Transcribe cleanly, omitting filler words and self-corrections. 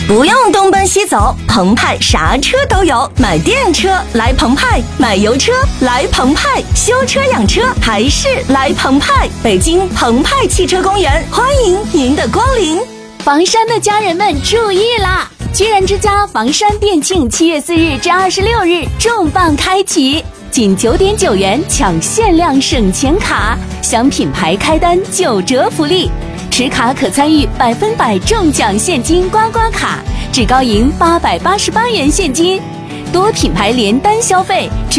不用东奔西走，澎湃啥车都有。买电车来澎湃，买油车来澎湃，修车养车还是来澎湃。北京澎湃汽车公园，欢迎您的光临。 房山的家人们注意啦！居然之家房山店庆7月4日至26日重磅开启，仅9.9元抢限量省钱卡，享品牌开单9折福利，持卡可参与100%中奖现金刮刮卡，至高赢888元现金，多品牌连单消费